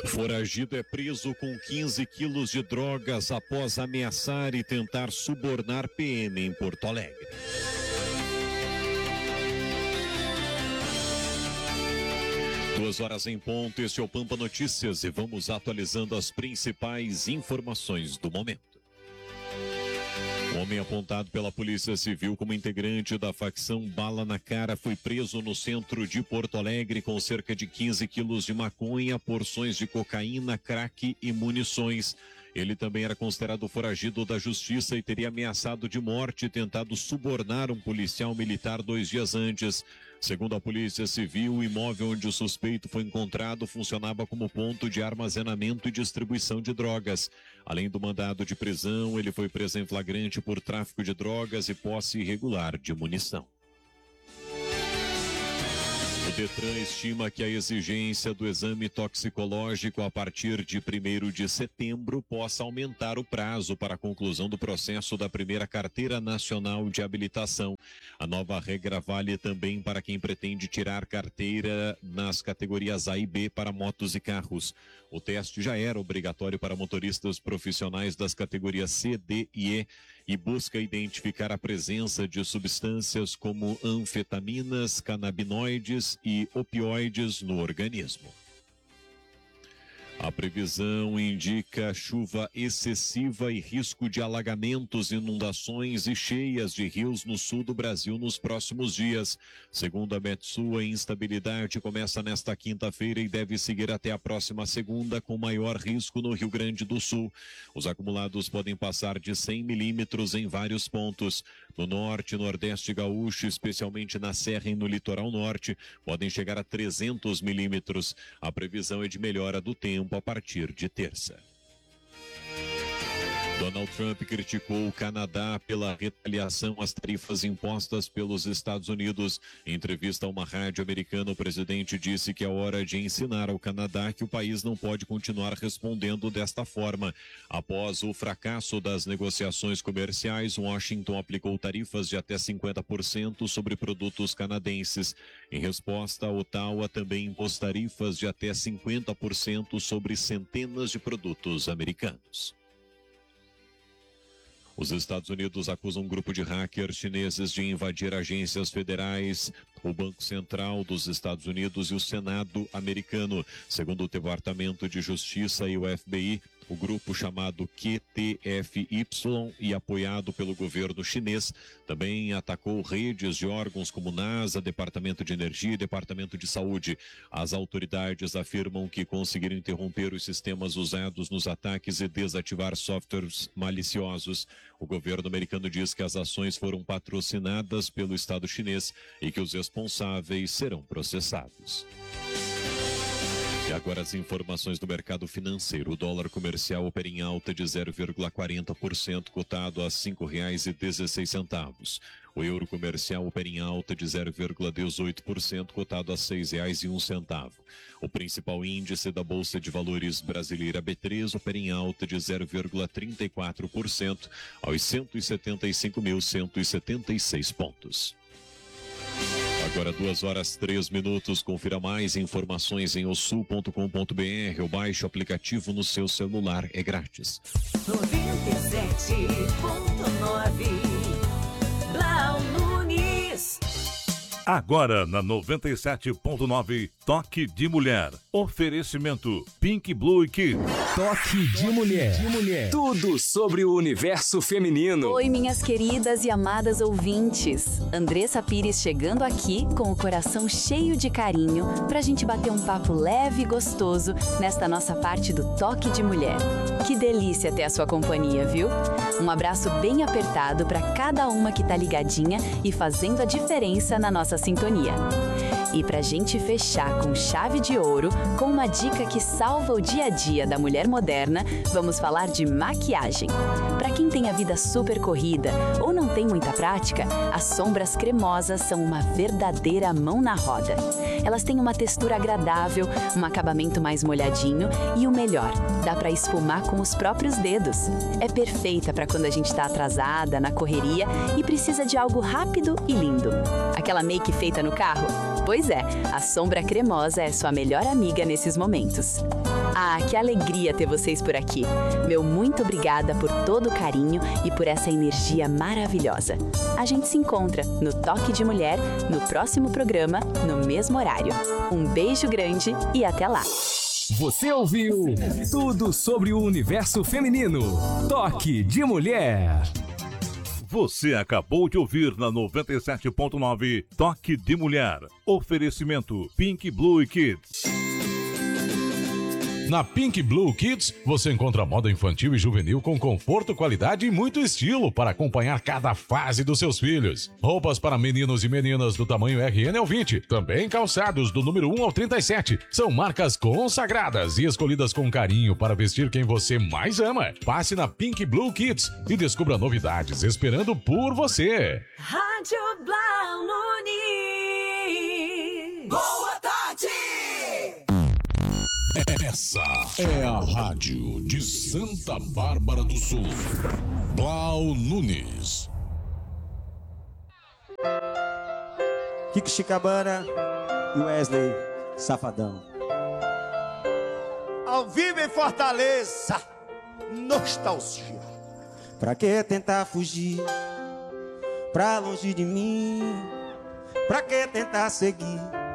Foragido é preso com 15 quilos de drogas após ameaçar e tentar subornar PM em Porto Alegre. Duas horas em ponto, este é o Pampa Notícias e vamos atualizando as principais informações do momento. O homem apontado pela Polícia Civil como integrante da facção Bala na Cara foi preso no centro de Porto Alegre com cerca de 15 quilos de maconha, porções de cocaína, crack e munições. Ele também era considerado foragido da justiça e teria ameaçado de morte e tentado subornar um policial militar 2 dias antes. Segundo a Polícia Civil, o imóvel onde o suspeito foi encontrado funcionava como ponto de armazenamento e distribuição de drogas. Além do mandado de prisão, ele foi preso em flagrante por tráfico de drogas e posse irregular de munição. O Detran estima que a exigência do exame toxicológico a partir de 1º de setembro possa aumentar o prazo para a conclusão do processo da primeira Carteira Nacional de Habilitação. A nova regra vale também para quem pretende tirar carteira nas categorias A e B para motos e carros. O teste já era obrigatório para motoristas profissionais das categorias C, D e E busca identificar a presença de substâncias como anfetaminas, canabinoides e opioides no organismo. A previsão indica chuva excessiva e risco de alagamentos, inundações e cheias de rios no sul do Brasil nos próximos dias. Segundo a Metsul, a instabilidade começa nesta quinta-feira e deve seguir até a próxima segunda, com maior risco no Rio Grande do Sul. Os acumulados podem passar de 100 milímetros em vários pontos. No norte e nordeste gaúcho, especialmente na Serra e no litoral norte, podem chegar a 300 milímetros. A previsão é de melhora do tempo a partir de terça. Donald Trump criticou o Canadá pela retaliação às tarifas impostas pelos Estados Unidos. Em entrevista a uma rádio americana, o presidente disse que é hora de ensinar ao Canadá que o país não pode continuar respondendo desta forma. Após o fracasso das negociações comerciais, Washington aplicou tarifas de até 50% sobre produtos canadenses. Em resposta, a Ottawa também impôs tarifas de até 50% sobre centenas de produtos americanos. Os Estados Unidos acusam um grupo de hackers chineses de invadir agências federais, o Banco Central dos Estados Unidos e o Senado americano. Segundo o Departamento de Justiça e o FBI, o grupo chamado QTFY e apoiado pelo governo chinês também atacou redes de órgãos como NASA, Departamento de Energia e Departamento de Saúde. As autoridades afirmam que conseguiram interromper os sistemas usados nos ataques e desativar softwares maliciosos. O governo americano diz que as ações foram patrocinadas pelo Estado chinês e que os responsáveis serão processados. E agora as informações do mercado financeiro. O dólar comercial opera em alta de 0,40%, cotado a R$ 5,16. O euro comercial opera em alta de 0,18%, cotado a R$ 6,01. O principal índice da Bolsa de Valores brasileira B3 opera em alta de 0,34%, aos 175.176 pontos. Agora 2h03. Confira mais informações em osul.com.br ou baixe o aplicativo no seu celular, é grátis. 97.9 Blau Nunes. Agora na 97.9, Toque de Mulher. Oferecimento Pink Blue e Kid. Toque de Mulher. Tudo sobre o universo feminino. Oi, minhas queridas e amadas ouvintes. Andressa Pires chegando aqui com o coração cheio de carinho pra gente bater um papo leve e gostoso nesta nossa parte do Toque de Mulher. Que delícia ter a sua companhia, viu? Um abraço bem apertado pra cada uma que tá ligadinha e fazendo a diferença na nossa sintonia. E pra gente fechar com chave de ouro, com uma dica que salva o dia a dia da mulher moderna, vamos falar de maquiagem. Pra quem tem a vida super corrida ou não tem muita prática, as sombras cremosas são uma verdadeira mão na roda. Elas têm uma textura agradável, um acabamento mais molhadinho e o melhor, dá pra esfumar com os próprios dedos. É perfeita pra quando a gente tá atrasada, na correria e precisa de algo rápido e lindo. Aquela make feita no carro? Pois é, a Sombra Cremosa é sua melhor amiga nesses momentos. Ah, que alegria ter vocês por aqui. Meu muito obrigada por todo o carinho e por essa energia maravilhosa. A gente se encontra no Toque de Mulher, no próximo programa, no mesmo horário. Um beijo grande e até lá. Você ouviu tudo sobre o universo feminino. Toque de Mulher. Você acabou de ouvir na 97.9 Toque de Mulher. Oferecimento Pink Blue Kids. Na Pink Blue Kids, você encontra moda infantil e juvenil com conforto, qualidade e muito estilo para acompanhar cada fase dos seus filhos. Roupas para meninos e meninas do tamanho RN ao 20, também calçados do número 1 ao 37. São marcas consagradas e escolhidas com carinho para vestir quem você mais ama. Passe na Pink Blue Kids e descubra novidades esperando por você. Rádio Blau Nunes. Boa tarde! Essa é a rádio de Santa Bárbara do Sul. Blau Nunes. Kiko Chicabana e Wesley Safadão. Ao vivo em Fortaleza, nostalgia. Pra que tentar fugir pra longe de mim? Pra que tentar seguir